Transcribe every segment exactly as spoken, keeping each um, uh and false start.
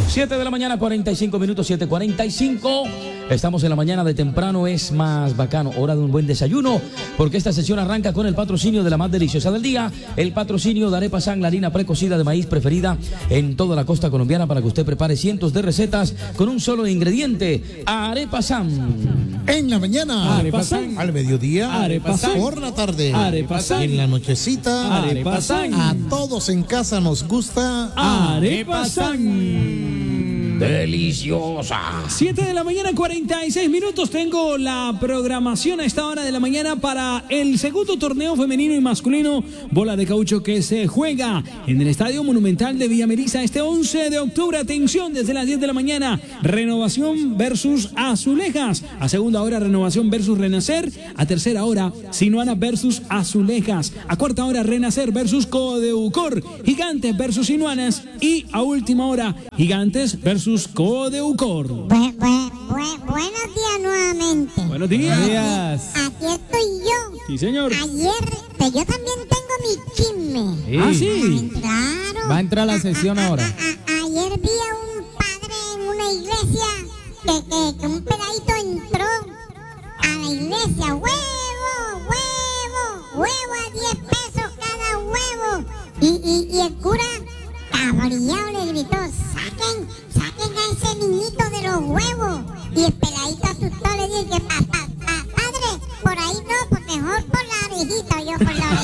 siete de la mañana, cuarenta y cinco minutos, siete cuarenta y cinco. Estamos en la mañana de temprano, es más bacano. Hora de un buen desayuno, porque esta sesión arranca con el patrocinio de la más deliciosa del día. El patrocinio de Arepa San, la harina precocida de maíz preferida en toda la costa colombiana para que usted prepare cientos de recetas con un solo ingrediente. Arepa San. En la mañana, Arepa San. al mediodía, Arepa San. por la tarde, Arepa San. en la nochecita, Arepa San. a todos en casa nos gusta Arepa San. Deliciosa. siete de la mañana, cuarenta y seis minutos. Tengo la programación a esta hora de la mañana para el segundo torneo femenino y masculino bola de caucho que se juega en el Estadio Monumental de Villa Melissa este once de octubre. Atención, desde las diez de la mañana, Renovación versus Azulejas. A segunda hora, Renovación versus Renacer. A tercera hora, Sinuana versus Azulejas. A cuarta hora, Renacer versus Codeucor. Gigantes versus Sinuanas. Y a última hora, Gigantes versus Codeucor. Bu bu bu buenos días nuevamente. Buenos días. Aquí, aquí estoy yo. Sí, señor. Ayer, pues yo también tengo mi chisme. Sí. Ah, sí. Claro. Va a entrar a la sesión A- a- ahora. a- a- ayer vi a un padre en una iglesia que, que, que un peladito entró a la iglesia. ¡Huevo! ¡Huevo! ¡Huevo a diez pesos cada huevo! Y, y, y el cura, cabreado, le gritó: ¡Saquen, saquen a ese niñito de los huevos! Y el peladito asustado le dije: pa, pa, pa, padre, por ahí no, por mejor por la orejita, yo por la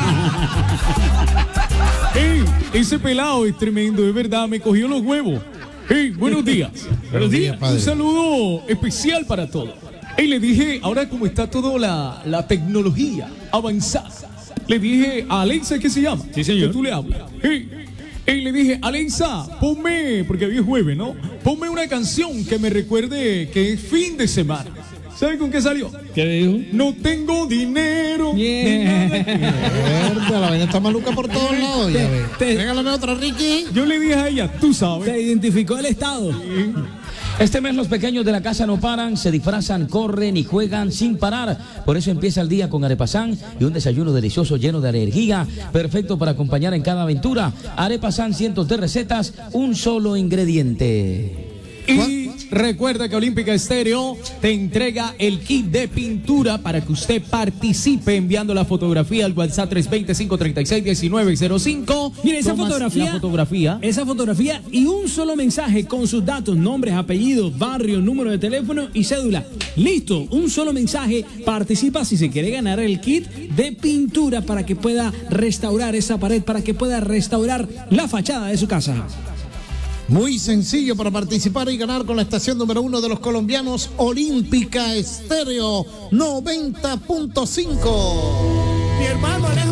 orejita. ¡Ey! Ese pelado es tremendo, de verdad, me cogió los huevos. ¡Ey! Buenos días. Buenos días. padre. Un saludo especial para todos. ¡Ey! Le dije, ahora como está toda la, la tecnología avanzada, le dije a Alexa, ¿qué se llama? Sí, señor. Que tú le hablas. ¡Ey! ¡Ey! Le dije, Alexa, ponme, porque hoy es jueves, ¿no? Ponme una canción que me recuerde que es fin de semana. ¿Sabe con qué salió? ¿Qué dijo? No tengo dinero. Yeah. Mierda, la vaina está maluca por todos lados. Ya ve. te- Régálame otra, Ricky. Yo le dije a ella, tú sabes. Te identificó el Estado. Este mes los pequeños de la casa no paran, se disfrazan, corren y juegan sin parar. Por eso empieza el día con Arepa San y un desayuno delicioso lleno de energía, perfecto para acompañar en cada aventura. Arepa San, cientos de recetas, un solo ingrediente. Y recuerda que Olímpica Estéreo te entrega el kit de pintura para que usted participe enviando la fotografía al WhatsApp tres dos cero, cinco tres seis, uno nueve cero cinco. Mira, esa Tomas fotografía, la fotografía. esa fotografía y un solo mensaje con sus datos, nombres, apellidos, barrio, número de teléfono y cédula. Listo, un solo mensaje. Participa si se quiere ganar el kit de pintura para que pueda restaurar esa pared, para que pueda restaurar la fachada de su casa. Muy sencillo para participar y ganar con la estación número uno de los colombianos, Olímpica Estéreo noventa punto cinco. Mi hermano Alex